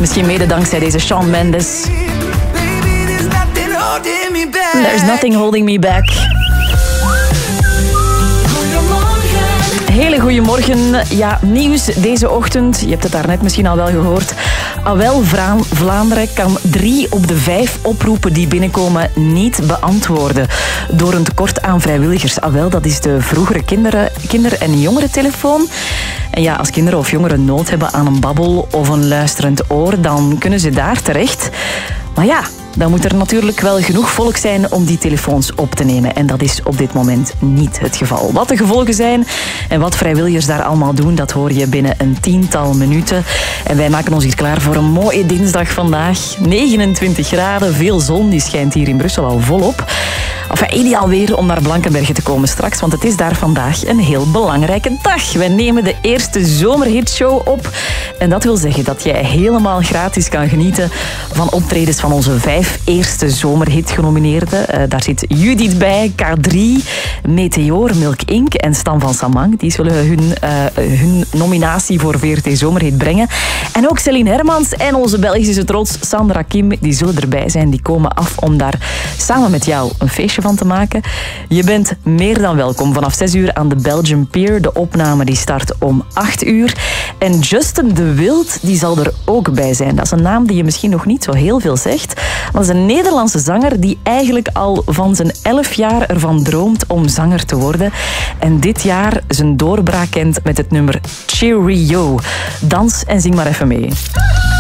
Misschien mede dankzij deze Shawn Mendes. There's nothing holding me back. Hele goeiemorgen. Ja, nieuws deze ochtend. Je hebt het daarnet misschien al wel gehoord. AWEL Vlaanderen kan 3 op de 5 oproepen die binnenkomen niet beantwoorden. Door een tekort aan vrijwilligers. AWEL, dat is de vroegere kinder- en jongerentelefoon. En ja, als kinderen of jongeren nood hebben aan een babbel of een luisterend oor, dan kunnen ze daar terecht. Maar ja, dan moet er natuurlijk wel genoeg volk zijn om die telefoons op te nemen. En dat is op dit moment niet het geval. Wat de gevolgen zijn en wat vrijwilligers daar allemaal doen, dat hoor je binnen een 10-tal minuten. En wij maken ons hier klaar voor een mooie dinsdag vandaag. 29 graden, veel zon, die schijnt hier in Brussel al volop. Enfin, ideaal weer om naar Blankenberge te komen straks, want het is daar vandaag een heel belangrijke dag. Wij nemen de eerste zomerhitshow op. En dat wil zeggen dat jij helemaal gratis kan genieten van optredens van onze 5 eerste zomerhit-genomineerden. Daar zit Judith bij, K3, Meteor, Milk Inc. en Stan van Samang. Die zullen hun nominatie voor VRT Zomerhit brengen. En ook Céline Hermans en onze Belgische trots Sandra Kim, die zullen erbij zijn. Die komen af om daar samen met jou een feestje van te maken. Je bent meer dan welkom vanaf 6 uur aan de Belgian Pier. De opname die start om 8 uur. En Justin de Wild, die zal er ook bij zijn. Dat is een naam die je misschien nog niet zo heel veel zegt. Maar dat is een Nederlandse zanger die eigenlijk al van zijn 11 jaar ervan droomt om zanger te worden. En dit jaar zijn doorbraak kent met het nummer Cheerio. Dans en zing maar even mee.